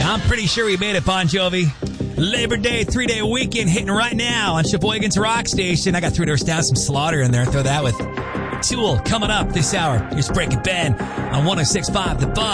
I'm pretty sure we made it, Bon Jovi. Labor Day 3-day weekend hitting right now on Sheboygan's Rock Station. I got 3 doors down, some Slaughter in there. Throw that with Tool coming up this hour. Here's Breaking Ben on 106.5 The Buzz.